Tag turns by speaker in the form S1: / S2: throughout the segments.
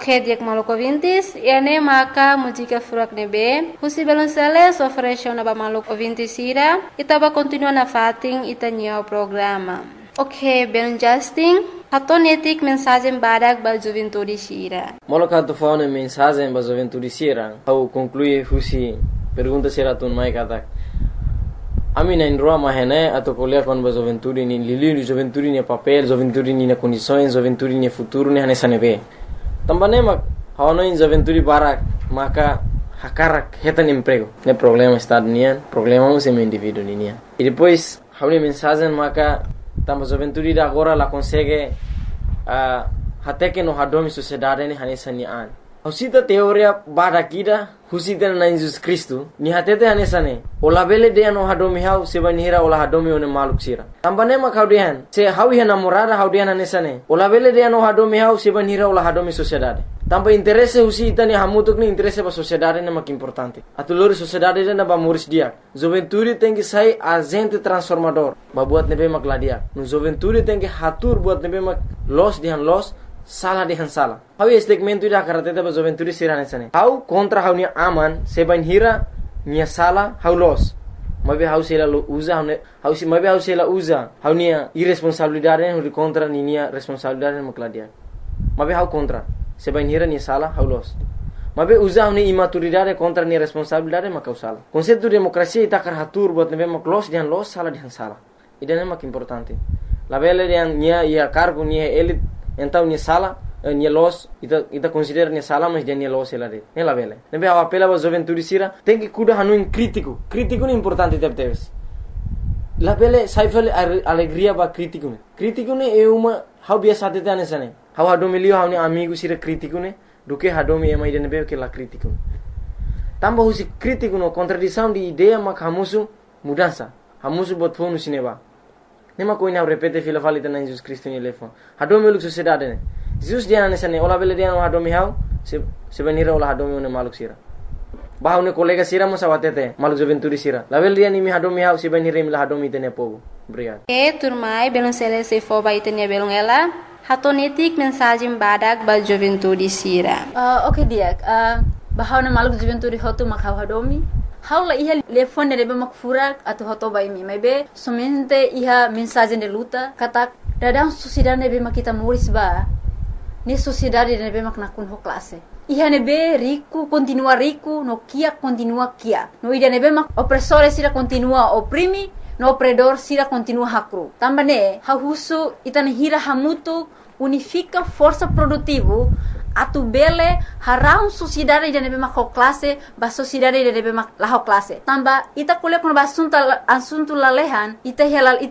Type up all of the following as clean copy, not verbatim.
S1: Ok, diak maluco vintis, ene maka música furak nebe, husi belonceles oferece na ba maluco vintis ira, itaba continua na fating itanya o programa. Ok, ben Justin, hatonetik mensagem badak ba juventude sira.
S2: Maluco tu fauna mensagem ba juventude sira, au conclui husi pergunta sira tun mai katak. Ami na indroa mahene atau kuliah kon ba juventude ni lili juventude ni papel, juventude ni na condições, juventude ni futuro ni hane sanebe. Tambane mak hawano in juventude barak maka hakarak hetan emprego. Ne problema está nian, problema um sem indivíduo nian. E depois hawni mensagem maka tamba juventude da agora la consegue até que no hadomi sociedade ni hane sanian. Husita teoria barakida husita na Jesus Cristo ni hatete hane sane. Ola bele de no hadomi hau sebanira ola hadomi one maluk sira. Tambane mak haudian se hawi hana morada haudian hane sane. Ola bele de no hadomi hau sebanira ola hadomi sociedade. Tamba interesse husita ni hamutuk ni interesse ba sociedade na mak importante. Atulori sociedade na ba muris dia. Juventude tem que sai agente transformador. Ba buat nebe mak ladia. No juventude tem que hatur buat nebe mak los dihan los salah dihan salah. Hau segmento ida karate ba juventude sirane sane. Hau kontra hau ni aman sebanira nia salah hau los. Mabe hau sela lo usa hau si mabe hau sela usa hau nia irresponsabilidade hu contra ni nia responsabilidade mak ladia. Mabe hau contra sebanira nia salah hau los. Mabe usa hau ni imaturidade contra nia responsabilidade mak hau salah. Konsepto demokrasia ita kar hatur buat nebe mak los dihan los salah dihan salah. Ida mak importante. La bele dihan nia ia cargo nia elit então ni sala ni los ita considera ni sala mas dia ni los ela de ela vele nebe a apela ba juventude sira tem que cuidar hanu in crítico ni importante teves la vele saifel alegria ba crítico ni é uma how biasa tete anesane how hadomi lio how ni amigo sira crítico ne do que hadomi é mais de nebe que la crítico tamba husi crítico no contradição de ideia mak hamusu mudança hamusu bot fonu sineba. Nema ko ina repete fila falita na Jesus Cristo ni lefon. Hadomi uluk sociedade ne. Jesus dia na sane ola bele dia no hadomi hau se benira ola hadomi ne maluk sira. Bahau ne kolega sira mo sawatete maluk juventude sira. La bele dia ni mi hadomi hau se benira mi la hadomi tene pogo. Obrigado.
S1: Turmai belon sele se fo ba itenia belon ela. Hatonetik mensagem badak ba juventude sira.
S3: Okay dia. Bahau na maluk juventude hotu mak hau hadomi. Haula iha telefone rebe mak furak atau hoto bai mi maybe somente iha mensagem de luta katak dadang sociedade nebe mak kita muris ba ni sociedade nebe mak nakun ho classe iha nebe rico continua rico no kia continua kia no ida nebe mak opressore sira continua oprimi no opredor sira continua hakru tambane hahusu itana hira hamutu unifica força produtivo atu bele harau sociedade de nebe mak classe ba sociedade de nebe mak la classe tamba ita kuliah kun ba asunto lalehan ita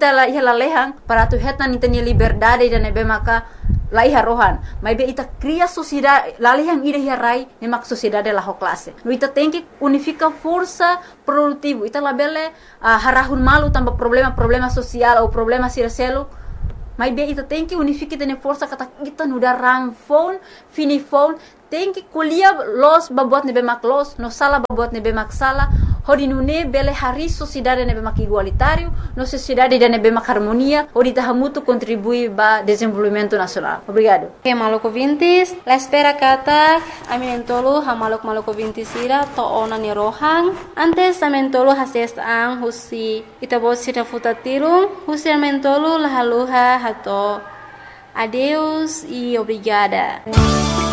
S3: la lehan para tu hetan ita ni liberdade de nebe maka la iha rohan mai be ita cria sociedade lalehan ida hirai ne mak sociedade la classe no ita tem que unifica força produtivo ita la bele harahun malu tamba problema social ou problema siraselo. Mas bem, ita tem que unificar tene força kata kita nuda rang phone, fini phone, tem que kuliah los babuat nebe mak los, no sala babuat nebe mak sala, hodi nune bele hari sociedade nebe mak igualitário, no sociedade de nebe mak harmonia, hodi tahamutu contribui ba desenvolvimento nacional. Obrigado.
S1: Okay, maluco vintis, la espera kata, aminentolo ha maluco vintis ira to ona ni rohang, antes amentolo hases ang husi itabot sira futatirung, husi amentolo la haluha hato. Adeus e obrigada.